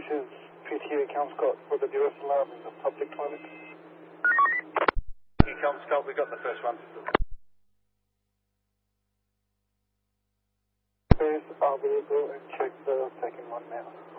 is PTU Count Scott for the duress alarm in the public toilet. Count Scott, we got the first one. Please, I will go and check the second one now.